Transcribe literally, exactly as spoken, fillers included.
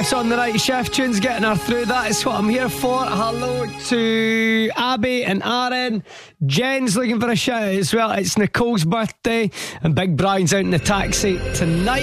Chris on the night shift. Tunes getting her through. That is what I'm here for. Hello to Abby and Aaron. Jen's looking for a shout out as well. It's Nicole's birthday, and Big Brian's out in the taxi tonight.